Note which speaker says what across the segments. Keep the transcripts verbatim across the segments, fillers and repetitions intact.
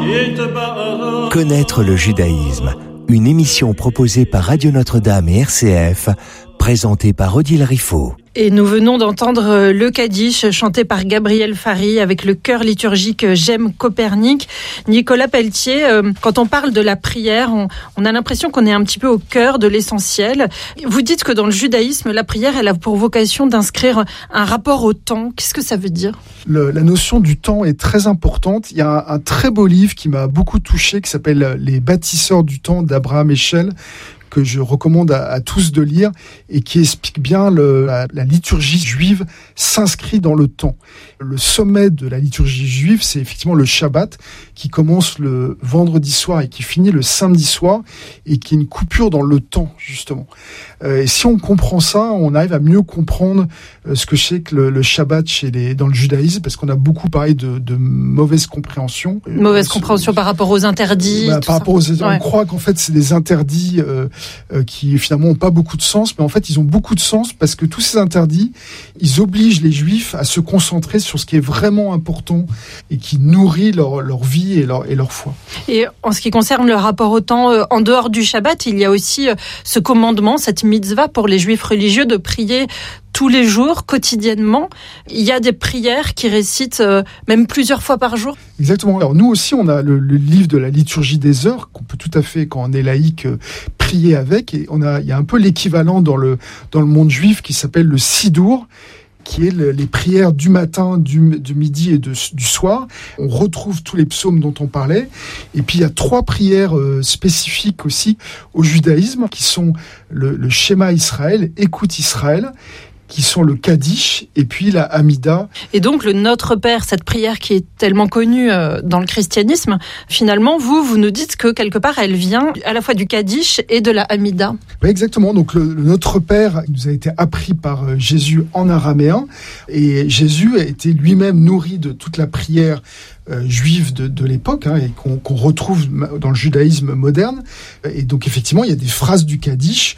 Speaker 1: Connaître le judaïsme, une émission proposée par Radio Notre-Dame et R C F, présentée par Odile Riffaut.
Speaker 2: Et nous venons d'entendre le Kaddish chanté par Gabriel Fary avec le chœur liturgique J'aime Copernic. Nicolas Pelletier, quand on parle de la prière, on, on a l'impression qu'on est un petit peu au cœur de l'essentiel. Vous dites que dans le judaïsme, la prière, elle a pour vocation d'inscrire un rapport au temps. Qu'est-ce que ça veut dire ?
Speaker 3: Le, la notion du temps est très importante. Il y a un, un très beau livre qui m'a beaucoup touché, qui s'appelle « Les bâtisseurs du temps » d'Abraham Heschel, que je recommande à, à tous de lire et qui explique bien le, la, la liturgie juive s'inscrit dans le temps. Le sommet de la liturgie juive, c'est effectivement le Shabbat qui commence le vendredi soir et qui finit le samedi soir et qui est une coupure dans le temps, justement. Euh, et si on comprend ça, on arrive à mieux comprendre euh, ce que c'est que le, le Shabbat chez les, dans le judaïsme, parce qu'on a beaucoup parlé de, de mauvaise compréhension.
Speaker 2: Mauvaise
Speaker 3: euh,
Speaker 2: compréhension ce, par rapport aux interdits.
Speaker 3: Bah, par rapport aux,
Speaker 2: ouais.
Speaker 3: On croit qu'en fait c'est des interdits euh, euh, qui finalement n'ont pas beaucoup de sens, mais en fait ils ont beaucoup de sens parce que tous ces interdits, ils obligent les Juifs à se concentrer sur ce qui est vraiment important et qui nourrit leur, leur vie et leur, et leur foi.
Speaker 2: Et en ce qui concerne le rapport au temps, euh, en dehors du Shabbat, il y a aussi euh, ce commandement, cette mitzvah pour les Juifs religieux de prier tous les jours, quotidiennement. Il y a des prières qui récitent euh, même plusieurs fois par jour.
Speaker 3: Exactement. Alors nous aussi, on a le, le livre de la liturgie des heures qu'on peut tout à fait, quand on est laïque, euh, prier avec. Et on a, il y a un peu l'équivalent dans le dans le monde juif qui s'appelle le Sidour, qui est le, les prières du matin, du, du midi et de, du soir. On retrouve tous les psaumes dont on parlait. Et puis il y a trois prières euh, spécifiques aussi au judaïsme, qui sont le, le Shema Israël, écoute Israël, qui sont le Kaddish et puis la Hamida.
Speaker 2: Et donc le Notre Père, cette prière qui est tellement connue euh, dans le christianisme, finalement, vous, vous nous dites que quelque part, elle vient à la fois du Kaddish et de la Hamida.
Speaker 3: Oui, exactement. Donc le, le Notre Père nous a été appris par euh, Jésus en araméen, et Jésus a été lui-même nourri de toute la prière euh, juive de, de l'époque, hein, et qu'on, qu'on retrouve dans le judaïsme moderne. Et donc effectivement, il y a des phrases du Kaddish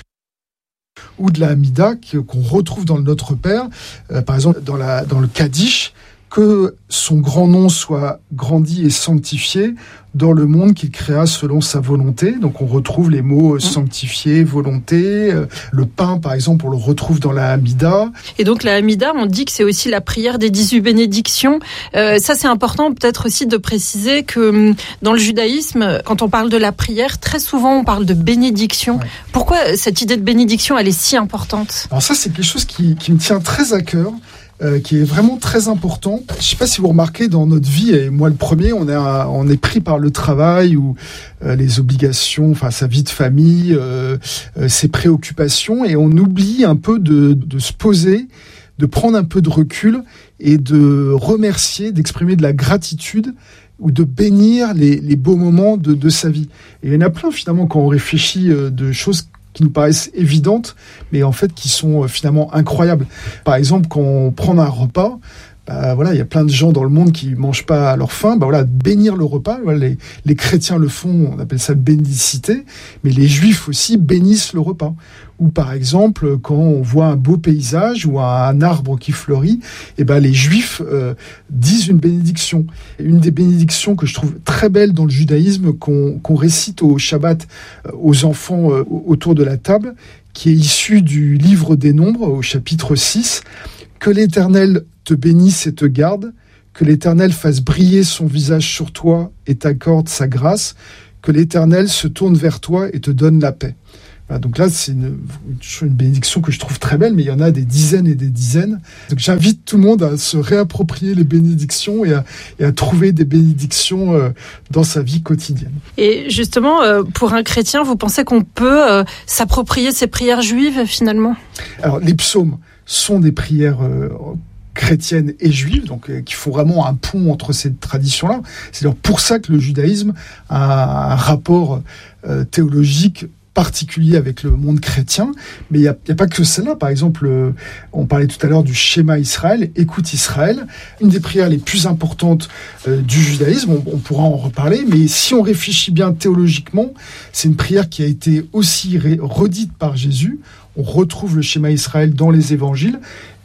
Speaker 3: ou de la Hamida qu'on retrouve dans le Notre Père, euh, par exemple dans, la, dans le Kaddish, que son grand nom soit grandi et sanctifié dans le monde qu'il créa selon sa volonté. Donc on retrouve les mots sanctifié, volonté. Euh, le pain, par exemple, on le retrouve dans la Hamida.
Speaker 2: Et donc la Hamida, on dit que c'est aussi la prière des dix-huit bénédictions. Euh, ça, c'est important peut-être aussi de préciser que dans le judaïsme, quand on parle de la prière, très souvent on parle de bénédiction. Ouais. Pourquoi cette idée de bénédiction, elle est si importante ?
Speaker 3: Alors ça, c'est quelque chose qui, qui me tient très à cœur. Euh, qui est vraiment très important. Je ne sais pas si vous remarquez dans notre vie, et moi le premier, on est, un, on est pris par le travail ou euh, les obligations, enfin sa vie de famille, euh, euh, ses préoccupations, et on oublie un peu de, de se poser, de prendre un peu de recul et de remercier, d'exprimer de la gratitude ou de bénir les, les beaux moments de, de sa vie. Et il y en a plein finalement quand on réfléchit euh, de choses qui nous paraissent évidentes, mais en fait qui sont finalement incroyables. Par exemple, quand on prend un repas, bah voilà, il y a plein de gens dans le monde qui mangent pas à leur faim. Bah voilà, bénir le repas, voilà, les, les chrétiens le font, on appelle ça bénédicité, mais les juifs aussi bénissent le repas. Ou par exemple, quand on voit un beau paysage ou un arbre qui fleurit, et ben les juifs euh, disent une bénédiction. Une des bénédictions que je trouve très belle dans le judaïsme, qu'on, qu'on récite au Shabbat euh, aux enfants euh, autour de la table, qui est issue du livre des Nombres, au chapitre six. Que l'Éternel te bénisse et te garde, que l'Éternel fasse briller son visage sur toi et t'accorde sa grâce, que l'Éternel se tourne vers toi et te donne la paix. Voilà, donc là, c'est une, une bénédiction que je trouve très belle, mais il y en a des dizaines et des dizaines. Donc j'invite tout le monde à se réapproprier les bénédictions et à, et à trouver des bénédictions euh, dans sa vie quotidienne.
Speaker 2: Et justement, euh, pour un chrétien, vous pensez qu'on peut euh, s'approprier ces prières juives, finalement ?
Speaker 3: Alors, les psaumes sont des prières euh, chrétiennes et juives, donc euh, qui font vraiment un pont entre ces traditions-là. C'est d'ailleurs pour ça que le judaïsme a un rapport euh, théologique particulier avec le monde chrétien, mais il n'y a, a pas que celle-là. Par exemple, euh, on parlait tout à l'heure du Shema Israël, écoute Israël, une des prières les plus importantes euh, du judaïsme, on, on pourra en reparler, mais si on réfléchit bien théologiquement, c'est une prière qui a été aussi ré- redite par Jésus. On retrouve le Shema Israël dans les évangiles,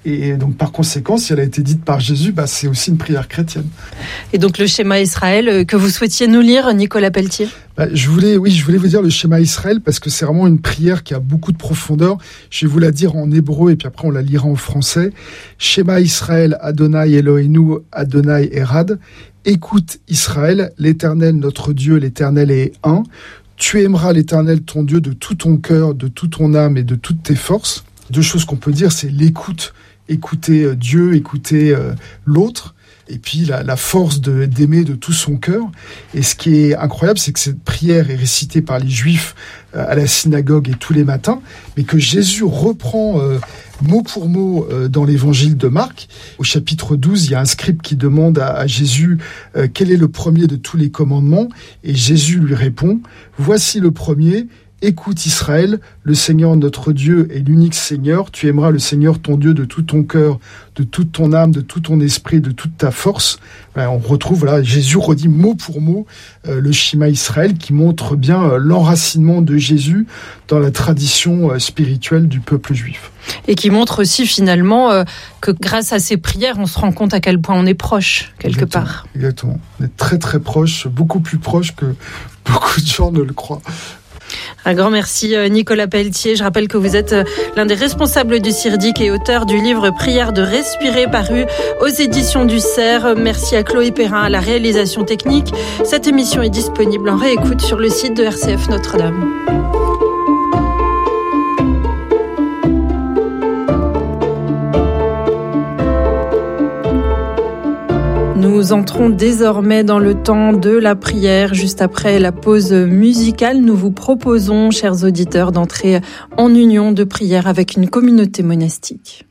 Speaker 3: Et donc, par conséquent, si elle a été dite par Jésus, bah, c'est aussi une prière chrétienne.
Speaker 2: Et donc, le schéma Israël que vous souhaitiez nous lire, Nicolas Pelletier ?
Speaker 3: Bah, je voulais, oui, je voulais vous dire le schéma Israël parce que c'est vraiment une prière qui a beaucoup de profondeur. Je vais vous la dire en hébreu et puis après on la lira en français. Schéma Israël, Adonai Eloheinu, Adonai Erad. Écoute Israël, l'Éternel notre Dieu, l'Éternel est un. Tu aimeras l'Éternel ton Dieu de tout ton cœur, de toute ton âme et de toutes tes forces. Deux choses qu'on peut dire, c'est l'écoute. Écouter Dieu, écouter euh, l'autre. Et puis la, la force de, d'aimer de tout son cœur. Et ce qui est incroyable, c'est que cette prière est récitée par les Juifs euh, à la synagogue et tous les matins, mais que Jésus reprend euh, mot pour mot euh, dans l'évangile de Marc. Au chapitre douze, il y a un scribe qui demande à, à Jésus euh, quel est le premier de tous les commandements. Et Jésus lui répond, voici le premier. Écoute Israël, le Seigneur notre Dieu est l'unique Seigneur. Tu aimeras le Seigneur ton Dieu de tout ton cœur, de toute ton âme, de tout ton esprit, de toute ta force. Voilà, on retrouve, voilà, Jésus redit mot pour mot euh, le schéma Israël qui montre bien euh, l'enracinement de Jésus dans la tradition euh, spirituelle du peuple juif.
Speaker 2: Et qui montre aussi finalement euh, que grâce à ces prières, on se rend compte à quel point on est proche, quelque
Speaker 3: exactement,
Speaker 2: part.
Speaker 3: Exactement. On est très très proche, beaucoup plus proche que beaucoup de gens ne le croient.
Speaker 2: Un grand merci Nicolas Pelletier. Je rappelle que vous êtes l'un des responsables du CIRDIC et auteur du livre Prière de respirer paru aux éditions du Cerf. Merci à Chloé Perrin à la réalisation technique. Cette émission est disponible en réécoute sur le site de R C F Notre-Dame. Nous entrons désormais dans le temps de la prière. Juste après la pause musicale, nous vous proposons, chers auditeurs, d'entrer en union de prière avec une communauté monastique.